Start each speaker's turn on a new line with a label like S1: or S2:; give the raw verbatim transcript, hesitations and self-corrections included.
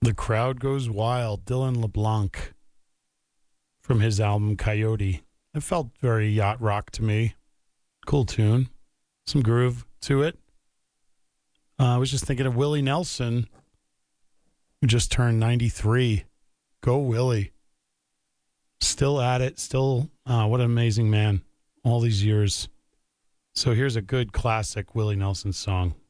S1: The Crowd Goes Wild, Dylan LeBlanc, from his album Coyote. It felt very yacht rock to me. Cool tune. Some groove to it. Uh, I was just thinking of Willie Nelson, who just turned ninety-three. Go Willie. Still at it. Still, uh, what an amazing man. All these years. So here's a good classic Willie Nelson song.